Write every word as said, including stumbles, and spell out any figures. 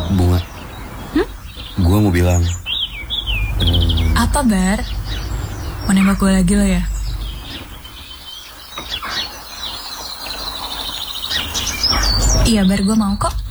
Bunga. Hmm? Gue mau bilang. Hmm... Apa, Bar? Mau nembak gue lagi lo ya? Iya, Bar, gue mau kok.